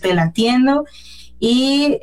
esté latiendo. Y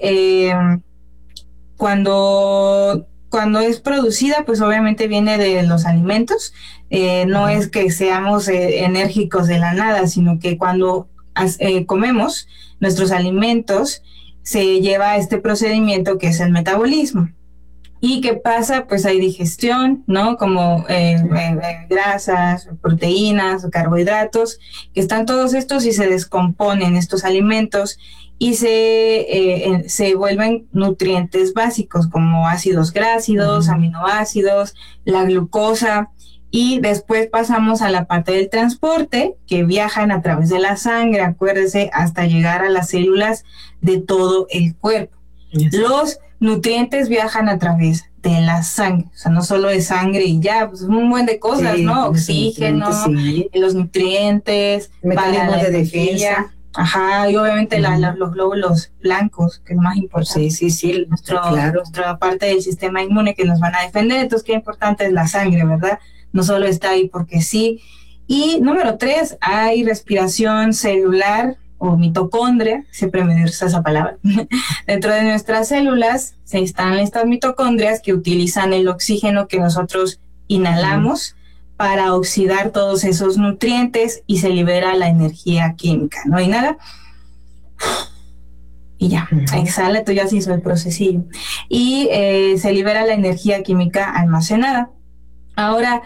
cuando es producida, pues obviamente viene de los alimentos. No es que seamos enérgicos de la nada, sino que cuando comemos nuestros alimentos, se lleva a este procedimiento que es el metabolismo. ¿Y qué pasa? Pues hay digestión, ¿no? Como grasas, proteínas, carbohidratos, que están todos estos y se descomponen estos alimentos y se vuelven nutrientes básicos como ácidos grácidos, aminoácidos, la glucosa. Y después pasamos a la parte del transporte, que viajan a través de la sangre, acuérdese, hasta llegar a las células de todo el cuerpo. Yes. Los nutrientes viajan a través de la sangre, o sea, no solo de sangre y ya, pues un buen de cosas, sí, ¿no? Oxígeno, los nutrientes, mecanismos de defensa. Ajá, y obviamente los glóbulos blancos, que es lo más importante. Sí, nuestra parte del sistema inmune que nos van a defender. Entonces, qué importante es la sangre, ¿verdad? No solo está ahí porque sí. Y número 3, hay respiración celular o mitocondria, siempre me gusta esa palabra. Dentro de nuestras células se instalan estas mitocondrias que utilizan el oxígeno que nosotros inhalamos para oxidar todos esos nutrientes y se libera la energía química, ¿no? Inhala y ya, exhala, tú ya se hizo el procesillo. Y se libera la energía química almacenada. Ahora,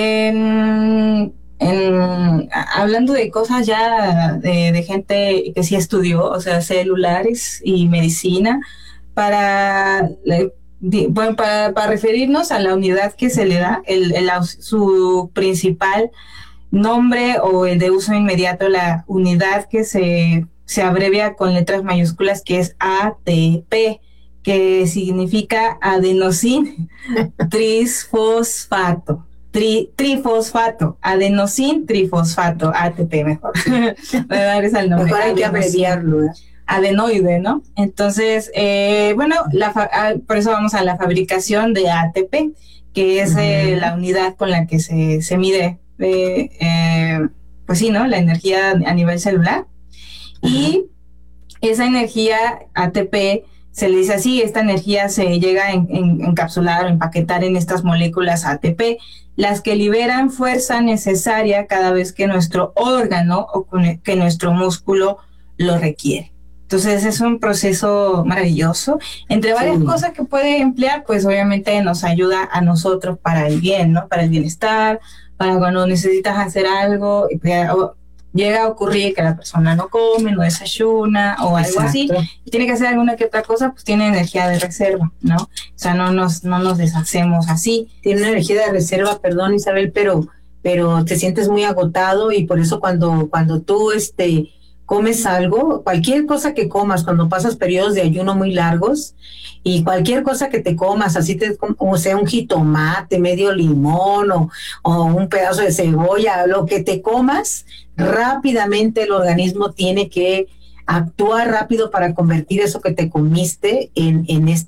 hablando de cosas ya de gente que sí estudió, o sea, celulares y medicina, para referirnos a la unidad que se le da, su principal nombre o el de uso inmediato, la unidad que se abrevia con letras mayúsculas, que es ATP, que significa adenosín trisfosfato. Trifosfato, adenosín trifosfato, ATP mejor. Voy a dar ese nombre. Mejor hay que abreviarlo, adenoide, ¿no? Entonces, por eso vamos a la fabricación de ATP, que es la unidad con la que se mide, pues sí, ¿no? La energía a nivel celular. Y esa energía ATP se le dice así, esta energía se llega a encapsular o empaquetar en estas moléculas ATP, las que liberan fuerza necesaria cada vez que nuestro órgano o que nuestro músculo lo requiere. Entonces es un proceso maravilloso. Entre varias cosas que puede emplear, pues obviamente nos ayuda a nosotros para el bien, ¿no? Para el bienestar, para cuando necesitas hacer algo, llega a ocurrir que la persona no come, no desayuna o algo así, y tiene que hacer alguna que otra cosa, pues tiene energía de reserva, ¿no? O sea, no nos deshacemos así. Tiene una energía de reserva, perdón Isabel, pero te sientes muy agotado y por eso cuando tú comes algo, cualquier cosa que comas, cuando pasas periodos de ayuno muy largos, y cualquier cosa que te comas, o sea, un jitomate, medio limón o un pedazo de cebolla, lo que te comas, rápidamente el organismo tiene que actuar rápido para convertir eso que te comiste en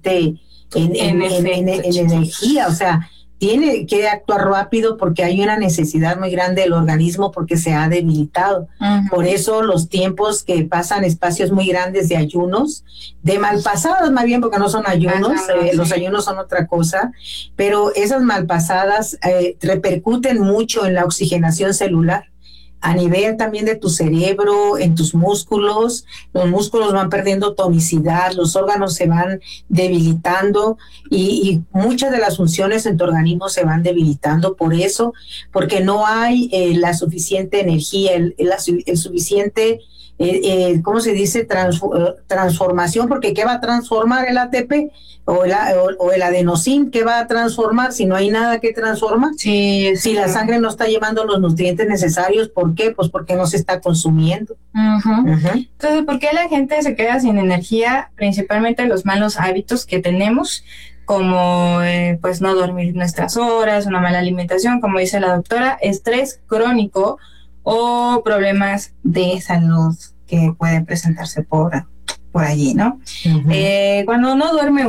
energía, o sea, tiene que actuar rápido porque hay una necesidad muy grande del organismo porque se ha debilitado. Por eso los tiempos que pasan espacios muy grandes de ayunos, de malpasadas más bien porque no son ayunos, los ayunos son otra cosa, pero esas malpasadas repercuten mucho en la oxigenación celular. A nivel también de tu cerebro, en tus músculos, los músculos van perdiendo tonicidad, los órganos se van debilitando y muchas de las funciones en tu organismo se van debilitando por eso, porque no hay la suficiente energía, el suficiente, ¿cómo se dice? Transformación, porque ¿qué va a transformar el ATP? O el adenosín, ¿qué va a transformar si no hay nada que transformar? Sí, si la sangre no está llevando los nutrientes necesarios, ¿por qué? Pues porque no se está consumiendo. Entonces, ¿por qué la gente se queda sin energía? Principalmente los malos hábitos que tenemos, como pues no dormir nuestras horas, una mala alimentación, como dice la doctora, estrés crónico o problemas de salud que pueden presentarse por allí, ¿no? Cuando no duerme uno,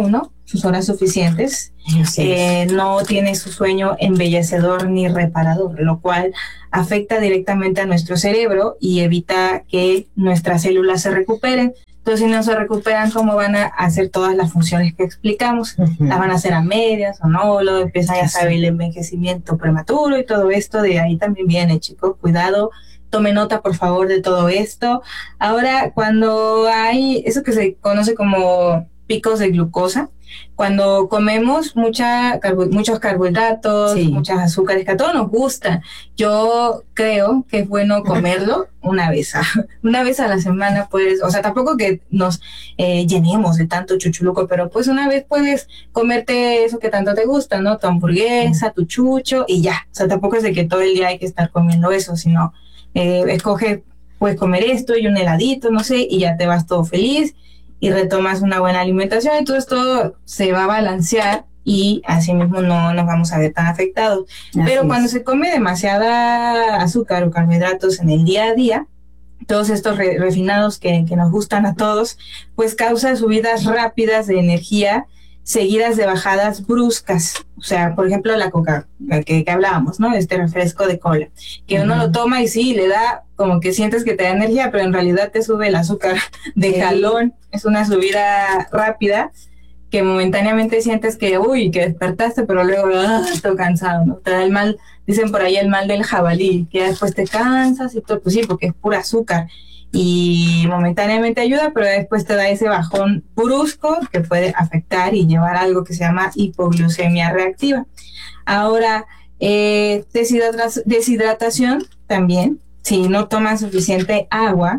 sus horas suficientes, no tiene su sueño embellecedor ni reparador, lo cual afecta directamente a nuestro cerebro y evita que nuestras células se recuperen. Entonces, si no se recuperan, ¿cómo van a hacer todas las funciones que explicamos? Las van a hacer a medias o no, lo empieza, ya sabe, el envejecimiento prematuro y todo esto, de ahí también viene, chicos, cuidado. Tome nota, por favor, de todo esto. Ahora, cuando hay eso que se conoce como picos de glucosa, cuando comemos muchos carbohidratos, muchas azúcares, que a todos nos gusta, yo creo que es bueno comerlo una vez a la semana, pues, o sea, tampoco que nos llenemos de tanto chuchuluco, pero pues una vez puedes comerte eso que tanto te gusta, ¿no? Tu hamburguesa, tu chucho y ya. O sea, tampoco es de que todo el día hay que estar comiendo eso, sino escoge, puedes comer esto y un heladito, no sé, y ya te vas todo feliz y retomas una buena alimentación. Entonces todo se va a balancear y así mismo no nos vamos a ver tan afectados. Pero cuando se come demasiada azúcar o carbohidratos en el día a día, todos estos refinados que nos gustan a todos, pues causa subidas rápidas de energía seguidas de bajadas bruscas. O sea, por ejemplo, la coca que hablábamos, ¿no? Este refresco de cola, que uno lo toma y sí, le da como que sientes que te da energía, pero en realidad te sube el azúcar de jalón. Es una subida rápida que momentáneamente sientes que, que despertaste, pero luego, estoy cansado, ¿no? Te da el mal, dicen por ahí el mal del jabalí, que después te cansas y todo, pues sí, porque es pura azúcar. Y momentáneamente ayuda, pero después te da ese bajón brusco que puede afectar y llevar a algo que se llama hipoglucemia reactiva. Ahora, deshidratación también, si no toman suficiente agua,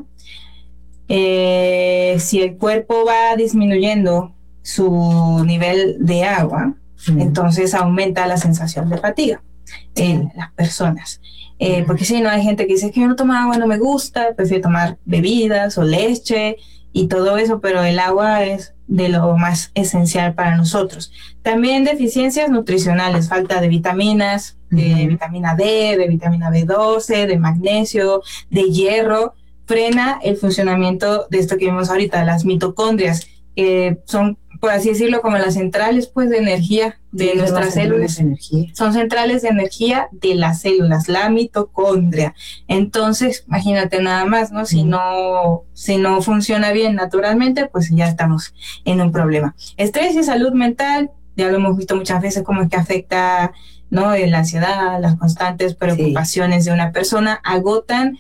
si el cuerpo va disminuyendo su nivel de agua, entonces aumenta la sensación de fatiga en las personas. Porque si no, hay gente que dice que yo no tomo agua, no me gusta, prefiero tomar bebidas o leche y todo eso, pero el agua es de lo más esencial para nosotros. También deficiencias nutricionales, falta de vitaminas, de vitamina D, de vitamina B12, de magnesio, de hierro, frena el funcionamiento de esto que vimos ahorita, las mitocondrias, son, por así decirlo, como las centrales, pues, de energía de nuestras células. Son centrales de energía de las células, la mitocondria. Entonces, imagínate nada más, ¿no? Si no funciona bien naturalmente, pues ya estamos en un problema. Estrés y salud mental, ya lo hemos visto muchas veces cómo es que afecta, ¿no? La ansiedad, las constantes preocupaciones de una persona, agotan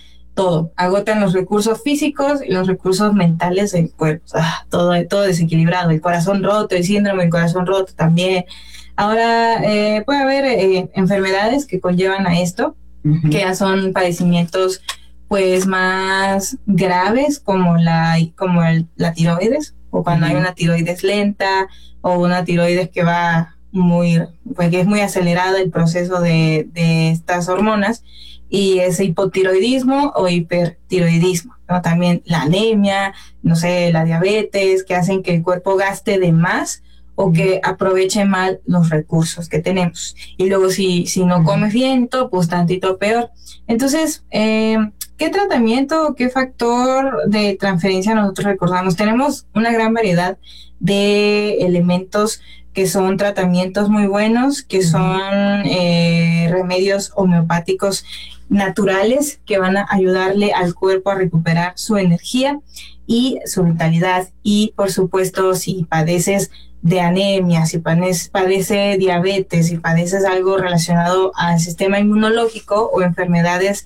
los recursos físicos y los recursos mentales del cuerpo. Todo desequilibrado, el corazón roto, el síndrome del corazón roto también. Ahora, puede haber enfermedades que conllevan a esto, que ya son padecimientos pues más graves, como la tiroides, o cuando hay una tiroides lenta, o una tiroides que va que es muy acelerada el proceso de estas hormonas, y ese hipotiroidismo o hipertiroidismo, ¿no? También la anemia, no sé, la diabetes, que hacen que el cuerpo gaste de más o que aproveche mal los recursos que tenemos. Y luego si no comes bien, todo, pues tantito peor. Entonces, ¿qué tratamiento, qué factor de transferencia nosotros recordamos? Tenemos una gran variedad de elementos que son tratamientos muy buenos, que son remedios homeopáticos naturales que van a ayudarle al cuerpo a recuperar su energía y su vitalidad. Y por supuesto, si padeces de anemia, si padece diabetes, si padeces algo relacionado al sistema inmunológico o enfermedades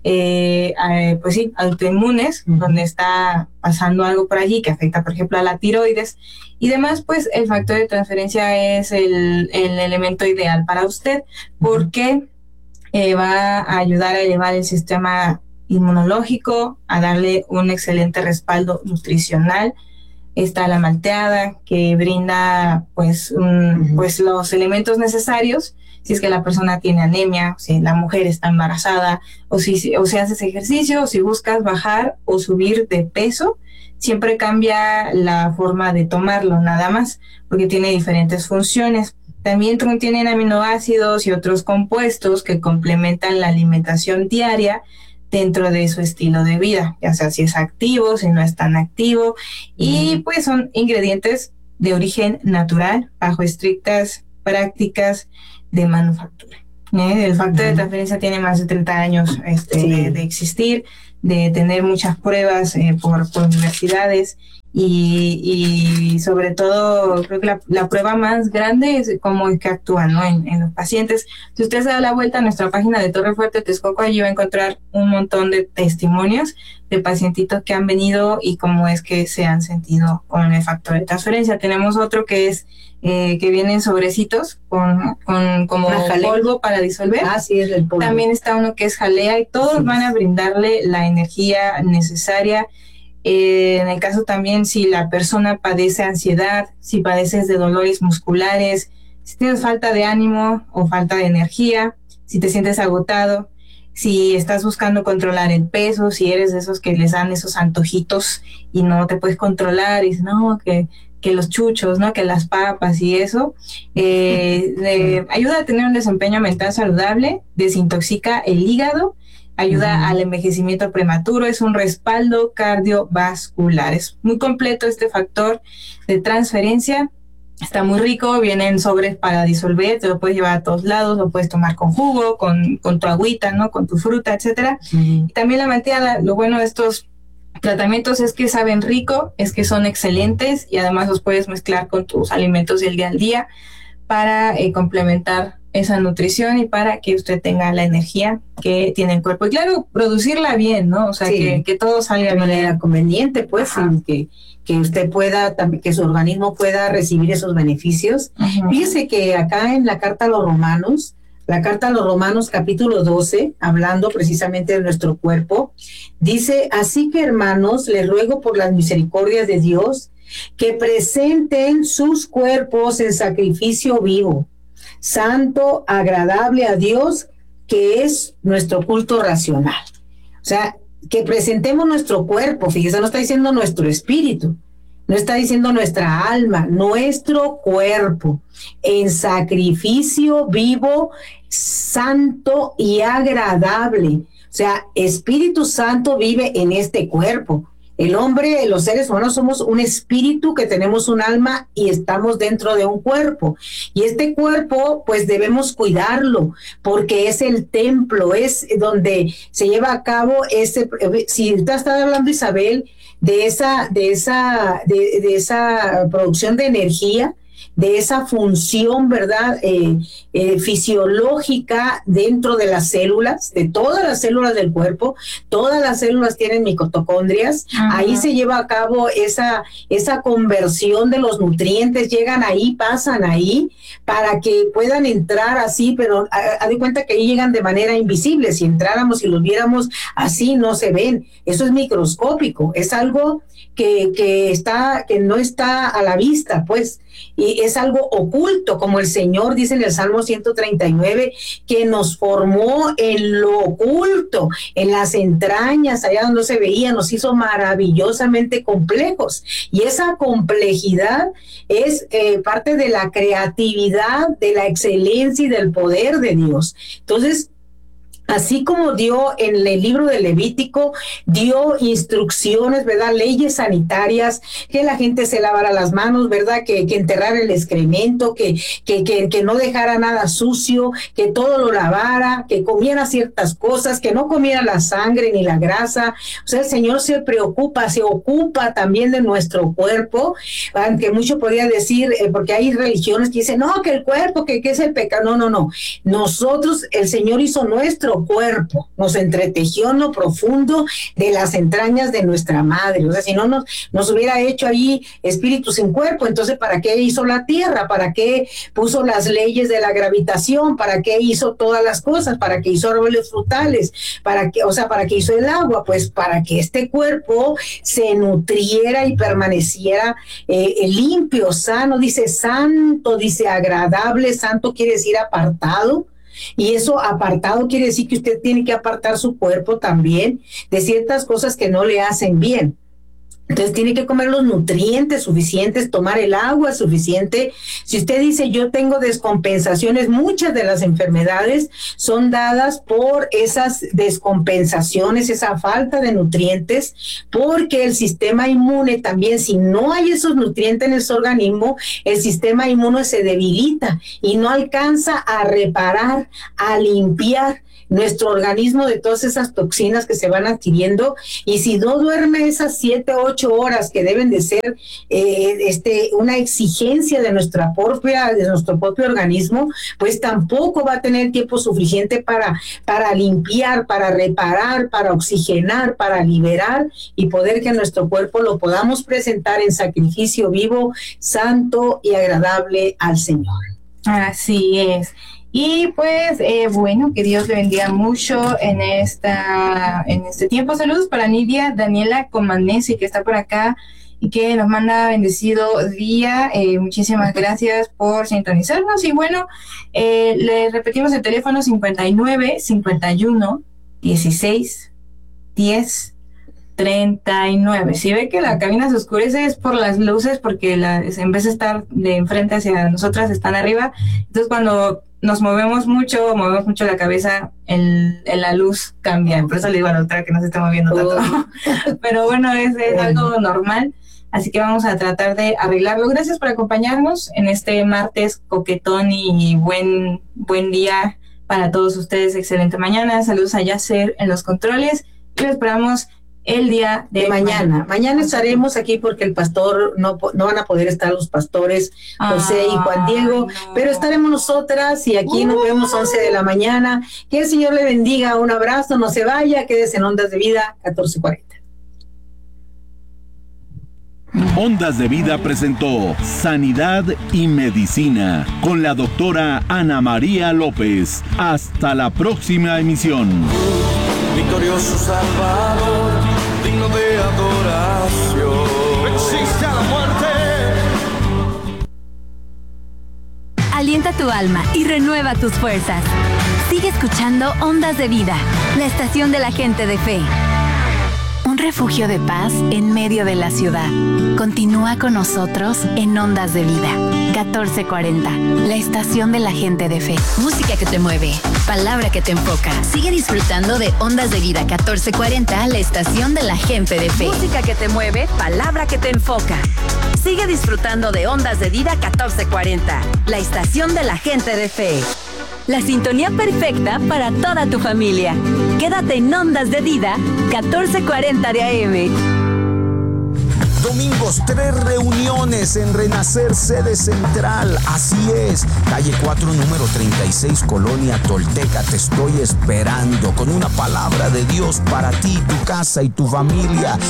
pues sí, autoinmunes, donde está pasando algo por allí que afecta, por ejemplo, a la tiroides y demás, pues el factor de transferencia es el elemento ideal para usted, porque va a ayudar a elevar el sistema inmunológico, a darle un excelente respaldo nutricional. Está la malteada, que brinda pues los elementos necesarios si es que la persona tiene anemia, si la mujer está embarazada, o si haces ejercicio, o si buscas bajar o subir de peso. Siempre cambia la forma de tomarlo, nada más, porque tiene diferentes funciones. También contienen aminoácidos y otros compuestos que complementan la alimentación diaria dentro de su estilo de vida, ya sea si es activo, si no es tan activo, y pues son ingredientes de origen natural, bajo estrictas prácticas de manufactura. El factor de transferencia tiene más de 30 años de existir, de tener muchas pruebas por universidades y sobre todo creo que la prueba más grande es cómo es que actúan, ¿no? en los pacientes. Si usted se da la vuelta a nuestra página de Torre Fuerte Texcoco, allí va a encontrar un montón de testimonios de pacientitos que han venido y cómo es que se han sentido con el factor de transferencia. Tenemos otro que es que vienen sobrecitos con como polvo para disolver. Sí, es el polvo. También está uno que es jalea y todos van a brindarle la energía necesaria. En el caso también si la persona padece ansiedad, si padeces de dolores musculares, si tienes falta de ánimo o falta de energía, si te sientes agotado, si estás buscando controlar el peso, si eres de esos que les dan esos antojitos y no te puedes controlar, y dices, no, que los chuchos, ¿no? Que las papas y eso, ayuda a tener un desempeño mental saludable, desintoxica el hígado, ayuda al envejecimiento prematuro, es un respaldo cardiovascular. Es muy completo este factor de transferencia. Está muy rico, vienen sobres para disolver, te lo puedes llevar a todos lados, lo puedes tomar con jugo, con tu agüita, ¿no? Con tu fruta, etcétera. Y también la mantequilla, lo bueno de estos tratamientos es que saben rico, es que son excelentes y además los puedes mezclar con tus alimentos del día al día para complementar esa nutrición y para que usted tenga la energía que tiene el cuerpo. Y claro, producirla bien, ¿no? O sea, que todo salga de manera conveniente, pues, que usted pueda, que su organismo pueda recibir esos beneficios. Fíjese que acá en la Carta a los Romanos, capítulo 12, hablando precisamente de nuestro cuerpo, dice, así que hermanos, les ruego por las misericordias de Dios, que presenten sus cuerpos en sacrificio vivo, santo, agradable a Dios, que es nuestro culto racional. O sea, que presentemos nuestro cuerpo, fíjese, no está diciendo nuestro espíritu, no está diciendo nuestra alma, nuestro cuerpo, en sacrificio vivo, santo y agradable. O sea, Espíritu Santo vive en este cuerpo. El hombre, los seres humanos somos un espíritu que tenemos un alma y estamos dentro de un cuerpo. Y este cuerpo, pues debemos cuidarlo porque es el templo, es donde se lleva a cabo si usted está hablando, Isabel, de esa producción de energía, de esa función, ¿verdad? Fisiológica dentro de las células, de todas las células del cuerpo. Todas las células tienen mitocondrias. Ahí se lleva a cabo esa conversión de los nutrientes, llegan ahí, pasan ahí, para que puedan entrar así, pero haz de cuenta que ahí llegan de manera invisible. Si entráramos y los viéramos así, no se ven. Eso es microscópico, es algo que no está a la vista, pues, y es algo oculto, como el Señor dice en el Salmo 139, que nos formó en lo oculto, en las entrañas, allá donde se veía, nos hizo maravillosamente complejos, y esa complejidad es parte de la creatividad, de la excelencia y del poder de Dios. Entonces, así como dio en el libro de Levítico, dio instrucciones, ¿verdad? Leyes sanitarias, que la gente se lavara las manos, ¿verdad? Que enterrara el excremento, que no dejara nada sucio, que todo lo lavara, que comiera ciertas cosas, que no comiera la sangre ni la grasa. O sea, el Señor se ocupa también de nuestro cuerpo, aunque mucho podría decir, porque hay religiones que dicen, no, que el cuerpo, que es el pecado. No. Nosotros, el Señor hizo nuestro cuerpo, nos entretejió en lo profundo de las entrañas de nuestra madre. O sea, si no nos hubiera hecho ahí espíritu sin cuerpo, entonces ¿para qué hizo la tierra? ¿Para qué puso las leyes de la gravitación? ¿Para qué hizo todas las cosas? ¿Para qué hizo árboles frutales? ¿Para qué hizo el agua? Pues para que este cuerpo se nutriera y permaneciera limpio, sano, dice santo, dice agradable. Santo quiere decir apartado. Y eso apartado quiere decir que usted tiene que apartar su cuerpo también de ciertas cosas que no le hacen bien. Entonces tiene que comer los nutrientes suficientes, tomar el agua suficiente. Si usted dice yo tengo descompensaciones, muchas de las enfermedades son dadas por esas descompensaciones, esa falta de nutrientes, porque el sistema inmune también, si no hay esos nutrientes en ese organismo, el sistema inmune se debilita y no alcanza a reparar, a limpiar nuestro organismo de todas esas toxinas que se van adquiriendo, y si no duerme esas 7, 8 horas que deben de ser una exigencia de nuestro propio organismo, pues tampoco va a tener tiempo suficiente para limpiar, para reparar, para oxigenar, para liberar y poder que nuestro cuerpo lo podamos presentar en sacrificio vivo, santo y agradable al Señor. Así es. Y pues, bueno, que Dios le bendiga mucho en este tiempo. Saludos para Nidia Daniela Comanesi, que está por acá y que nos manda bendecido día. Muchísimas gracias por sintonizarnos. Y bueno, le repetimos el teléfono 59 51 16 10 39. Si ve que la cabina se oscurece es por las luces, porque en vez de estar de enfrente hacia nosotras, están arriba. Entonces cuando nos movemos mucho la cabeza, la luz cambia. Por eso le digo a la otra que no se está moviendo tanto. Pero bueno, es algo normal. Así que vamos a tratar de arreglarlo. Gracias por acompañarnos en este martes coquetón y buen día para todos ustedes. Excelente mañana. Saludos a Yasser en los controles. Y lo esperamos el día de mañana. Mañana estaremos aquí porque el pastor no van a poder estar los pastores José y Juan Diego, pero estaremos nosotras y aquí nos vemos 11 de la mañana. Que el Señor le bendiga. Un abrazo, no se vaya, quédese en Ondas de Vida 1440. Ondas de Vida presentó Sanidad y Medicina con la doctora Ana María López. Hasta la próxima emisión. Victorioso Salvador, digno de adoración. No existe a la muerte. Alienta tu alma y renueva tus fuerzas. Sigue escuchando Ondas de Vida, la estación de la gente de fe. Un refugio de paz en medio de la ciudad. Continúa con nosotros en Ondas de Vida 1440, la estación de la gente de fe. Música que te mueve, palabra que te enfoca. Sigue disfrutando de Ondas de Vida 1440, la estación de la gente de fe. Música que te mueve, palabra que te enfoca. Sigue disfrutando de Ondas de Vida 1440, la estación de la gente de fe. La sintonía perfecta para toda tu familia. Quédate en Ondas de Vida 1440 de AM. Domingos, 3 reuniones en Renacer, sede central. Así es, calle 4, número 36, Colonia Tolteca. Te estoy esperando con una palabra de Dios para ti, tu casa y tu familia.